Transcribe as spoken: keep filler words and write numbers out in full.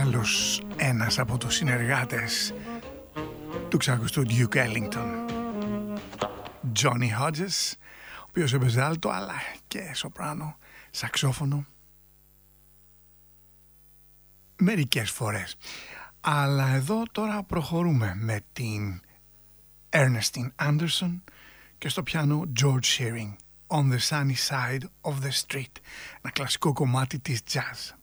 άλλος ένας από τους συνεργάτες του ξακουστού Duke Ellington, Johnny Hodges, ο οποίος έπαιζε άλτο αλλά και σοπράνο, σαξόφωνο μερικές φορές. Αλλά εδώ τώρα προχωρούμε με την Ernestine Anderson και στο πιάνο George Shearing, On the Sunny Side of the Street, ένα κλασικό κομμάτι της jazz.